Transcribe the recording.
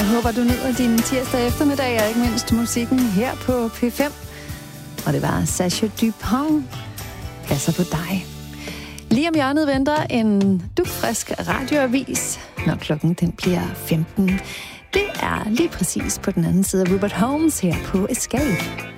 håber, du nyder din tirsdag eftermiddag, og ikke mindst musikken her på P5. Og det var Sascha Dupont, passer på dig. Lige om hjørnet venter en dugfrisk radioavis, når klokken den bliver 15. Det er lige præcis på den anden side af Robert Holmes her på Escape.